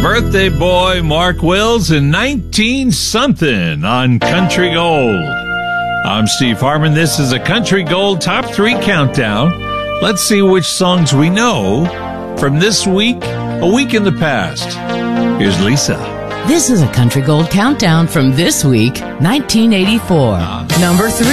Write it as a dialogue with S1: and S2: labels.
S1: Birthday boy Mark Wills in 19-something on Country Gold. I'm Steve Harmon. This is a Country Gold Top 3 Countdown. Let's see which songs we know from this week, a week in the past. Here's Lisa.
S2: This is a Country Gold Countdown from this week, 1984. Number 3.